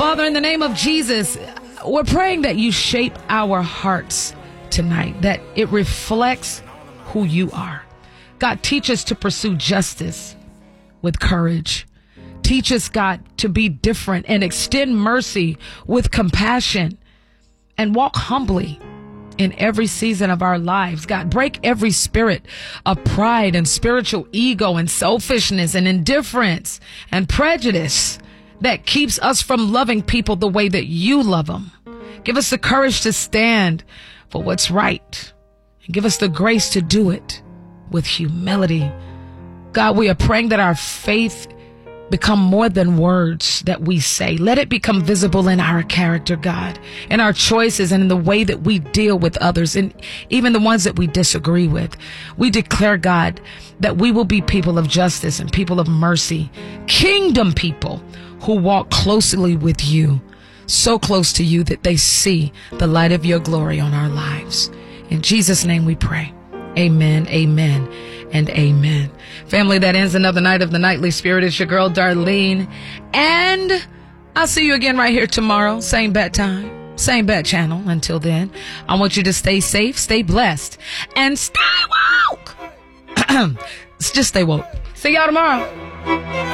Father, in the name of Jesus, we're praying that you shape our hearts tonight, that it reflects who you are. God, teach us to pursue justice with courage. Teach us, God, to be different and extend mercy with compassion and walk humbly in every season of our lives. God, break every spirit of pride and spiritual ego and selfishness and indifference and prejudice that keeps us from loving people the way that you love them. Give us the courage to stand for what's right, and give us the grace to do it with humility. God, we are praying that our faith become more than words that we say. Let it become visible in our character, God, in our choices and in the way that we deal with others, and even the ones that we disagree with. We declare, God, that we will be people of justice and people of mercy, kingdom people who walk closely with you, so close to you that they see the light of your glory on our lives. In Jesus' name we pray. Amen, amen, and amen. Family, that ends another night of the Nightly Spirit. It's your girl, Darlene. And I'll see you again right here tomorrow. Same bat time, same bat channel. Until then, I want you to stay safe, stay blessed, and stay woke. Just stay woke. See y'all tomorrow.